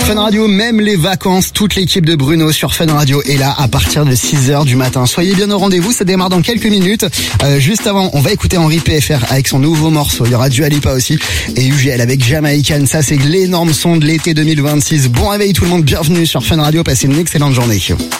Fun Radio, même les vacances, toute l'équipe de Bruno sur Fun Radio est là à partir de 6h du matin. Soyez bien au rendez-vous, ça démarre dans quelques minutes. Juste avant, on va écouter Henri PFR avec son nouveau morceau. Il y aura Dua Lipa aussi et UGL avec Jamaican. Ça, c'est l'énorme son de l'été 2026. Bon réveil tout le monde, bienvenue sur Fun Radio, passez une excellente journée.